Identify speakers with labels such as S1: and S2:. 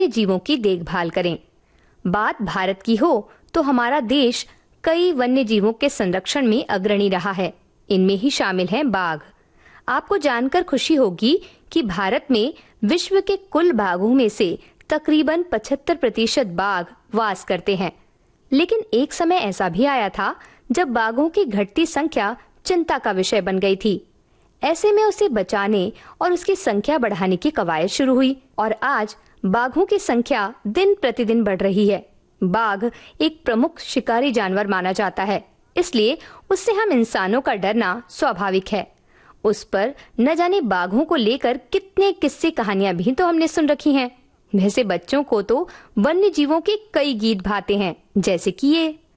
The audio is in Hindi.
S1: जीवों की देखभाल करें। बात भारत की हो तो हमारा देश कई वन्य जीवों के संरक्षण में अग्रणी रहा है। इनमें ही शामिल हैं बाघ। आपको जानकर खुशी होगी कि भारत में विश्व के कुल बाघों में से तकरीबन 75% बाघ वास करते हैं। लेकिन एक समय ऐसा भी आया था जब बाघों की घटती संख्या चिंता का विषय बन गई थी। ऐसे में उसे बचाने और उसकी संख्या बढ़ाने की कवायद शुरू हुई और आज बाघों की संख्या दिन प्रतिदिन बढ़ रही है। बाघ एक प्रमुख शिकारी जानवर माना जाता है, इसलिए उससे हम इंसानों का डरना स्वाभाविक है। उस पर न जाने बाघों को लेकर कितने किस्से कहानियां भी तो हमने सुन रखी हैं। वैसे बच्चों को तो वन्य जीवों के कई गीत भाते हैं, जैसे कि ये।